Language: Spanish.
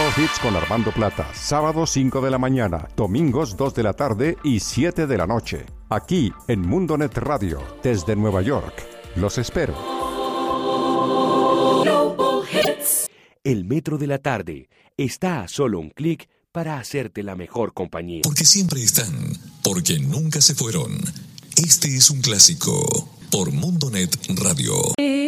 Hits con Armando Plata, sábados 5 de la mañana, domingos 2 de la tarde y 7 de la noche. Aquí en Mundonet Radio, desde Nueva York. Los espero. El Metro de la Tarde está a solo un clic para hacerte la mejor compañía. Porque siempre están, porque nunca se fueron. Este es un clásico por Mundonet Radio.